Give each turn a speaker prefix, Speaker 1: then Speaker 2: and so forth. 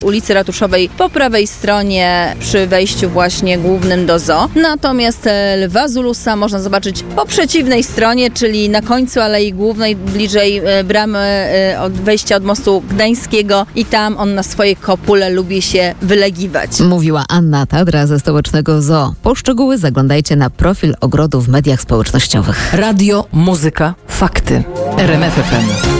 Speaker 1: ulicy Ratuszowej po prawej stronie przy wejściu właśnie głównym do zoo. Natomiast lwa Zulusa można zobaczyć po przeciwnej stronie, czyli na końcu Alei Głównej, bliżej bramy od wejścia od mostu gdańskiego i tam on na swojej kopule lubi się wylegiwać.
Speaker 2: Mówiła Anna Tadra ze stołecznego zoo. Po szczegóły zaglądajcie na profil ogrodu w mediach społecznościowych.
Speaker 3: Radio, muzyka, fakty. RMF FM.